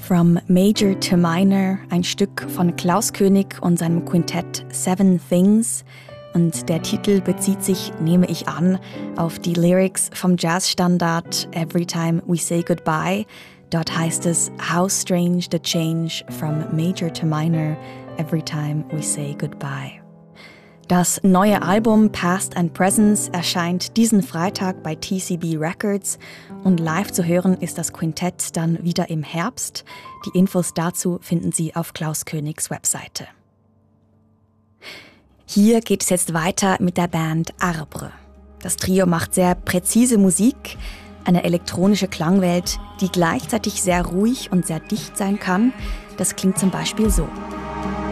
From Major to Minor, ein Stück von Klaus König und seinem Quintett Seven Things. Und der Titel bezieht sich, nehme ich an, auf die Lyrics vom Jazzstandard Every Time We Say Goodbye. Dort heißt es, How strange the change from major to minor every time we say goodbye. Das neue Album Past and Presence erscheint diesen Freitag bei TCB Records und live zu hören ist das Quintett dann wieder im Herbst. Die Infos dazu finden Sie auf Klaus Königs Webseite. Hier geht es jetzt weiter mit der Band Arbre. Das Trio macht sehr präzise Musik, eine elektronische Klangwelt, die gleichzeitig sehr ruhig und sehr dicht sein kann. Das klingt zum Beispiel so.